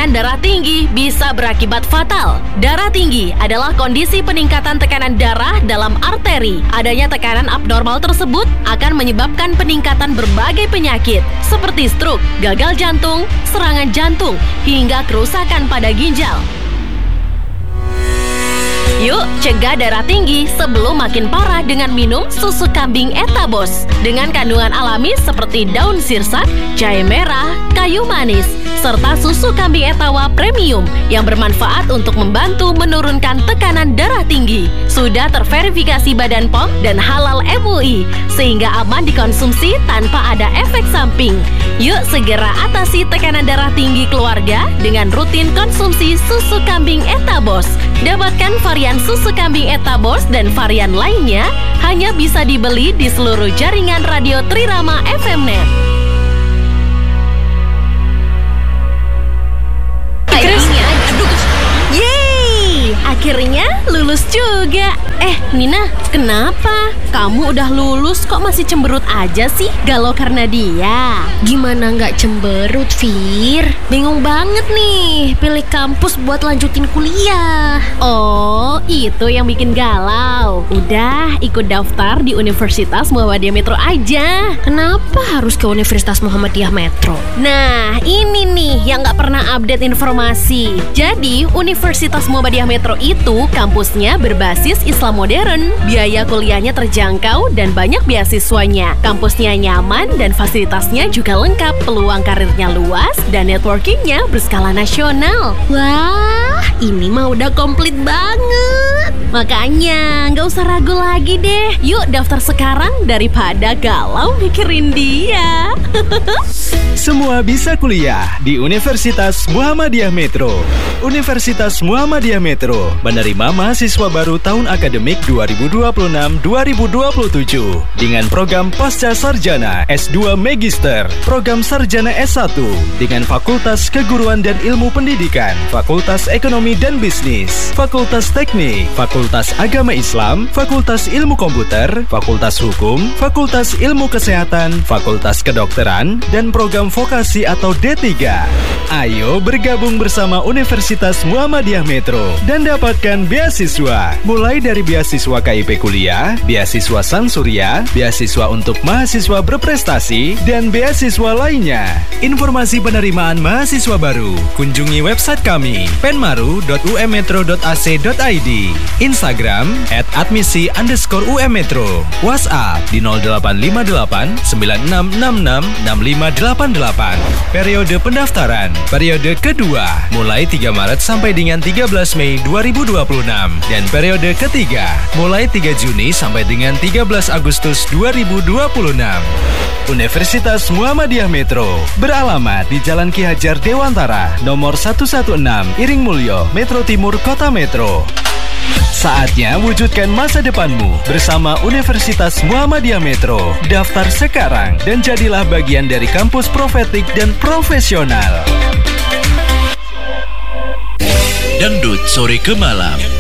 tekanan darah tinggi bisa berakibat fatal. Darah tinggi adalah kondisi peningkatan tekanan darah dalam arteri. Adanya tekanan abnormal tersebut akan menyebabkan peningkatan berbagai penyakit seperti stroke, gagal jantung, serangan jantung, hingga kerusakan pada ginjal. Yuk, cegah darah tinggi sebelum makin parah dengan minum susu kambing Etabos. Dengan kandungan alami seperti daun sirsak, jahe merah, kayu manis, serta susu kambing Etawa Premium yang bermanfaat untuk membantu menurunkan tekanan darah tinggi. Sudah terverifikasi Badan POM dan halal MUI, sehingga aman dikonsumsi tanpa ada efek samping. Yuk segera atasi tekanan darah tinggi keluarga dengan rutin konsumsi susu kambing Etabos. Dapatkan varian susu kambing Etabos dan varian lainnya hanya bisa dibeli di seluruh jaringan radio Trirama FM Net. Yeay, akhirnya lulus juga. Nina, kenapa? Kamu udah lulus kok masih cemberut aja sih? Galau karena dia? Gimana nggak cemberut, Fir? Bingung banget nih pilih kampus buat lanjutin kuliah. Oh, itu yang bikin galau. Udah, ikut daftar di Universitas Muhammadiyah Metro aja. Kenapa harus ke Universitas Muhammadiyah Metro? Nah, ini nih yang nggak pernah update informasi. Jadi, Universitas Muhammadiyah Metro itu kampusnya berbasis Islam modern. Biaya kuliahnya terjangkau dan banyak beasiswanya. Kampusnya nyaman dan fasilitasnya juga lengkap. Peluang karirnya luas dan networkingnya berskala nasional. Wah, ini mah udah komplit banget. Makanya nggak usah ragu lagi deh. Yuk daftar sekarang daripada galau mikirin dia. Semua bisa kuliah di Universitas Muhammadiyah Metro. Universitas Muhammadiyah Metro menerima mahasiswa baru tahun akademik 2026-2027 dengan program Pasca Sarjana S2 Magister, program Sarjana S1 dengan Fakultas Keguruan dan Ilmu Pendidikan, Fakultas Ekonomi dan Bisnis, Fakultas Teknik, Fakultas Agama Islam, Fakultas Ilmu Komputer, Fakultas Hukum, Fakultas Ilmu Kesehatan, Fakultas Kedokteran, dan program vokasi atau D3. Ayo bergabung bersama Universitas Muhammadiyah Metro dan dapatkan beasiswa. Mulai dari beasiswa KIP Kuliah, beasiswa Sansuria, beasiswa untuk mahasiswa berprestasi, dan beasiswa lainnya. Informasi penerimaan mahasiswa baru, kunjungi website kami penmaru.ummetro.ac.id, Instagram @admisi_UMmetro, WhatsApp di 0858 9666 6588. Periode pendaftaran, periode kedua, mulai 3 Maret sampai dengan 13 Mei 2026. Dan periode ketiga, mulai 3 Juni sampai dengan 13 Agustus 2026. Universitas Muhammadiyah Metro beralamat di Jalan Ki Hajar Dewantara, nomor 116, Iring Mulyo, Metro Timur, Kota Metro. Saatnya wujudkan masa depanmu bersama Universitas Muhammadiyah Metro. Daftar sekarang dan jadilah bagian dari kampus profetik dan profesional. Dangdut sore ke malam